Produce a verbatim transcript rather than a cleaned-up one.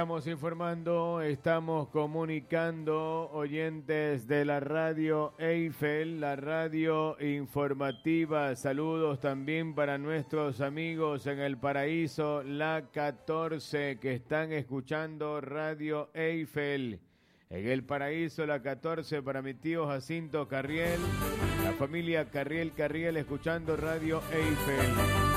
Estamos informando, estamos comunicando, oyentes de la radio Eiffel, la radio informativa. Saludos también para nuestros amigos en el Paraíso, la catorce, que están escuchando radio Eiffel. En el Paraíso, la catorce, para mi tío Jacinto Carriel, la familia Carriel Carriel escuchando radio Eiffel.